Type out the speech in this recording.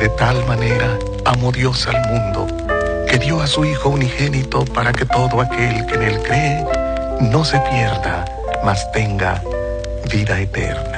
de tal manera amó Dios al mundo, que dio a su Hijo unigénito para que todo aquel que en él cree no se pierda, mas tenga vida eterna.